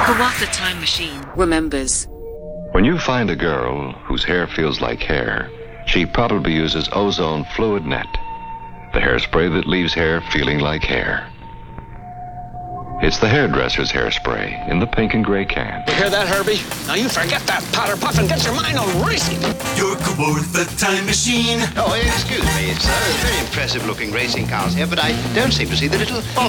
Kawatha Time Machine remembers. When you find a girl whose hair feels like hair, she probably uses Ozone Fluid Net, the hairspray that leaves hair feeling like hair. It's the hairdresser's hairspray in the pink and gray can. You hear that, Herbie? Now you forget that powder puff and get your mind on racing. Your Kawatha Time Machine. Oh, excuse me, sir. Very impressive-looking racing cars here, but I don't seem to see the little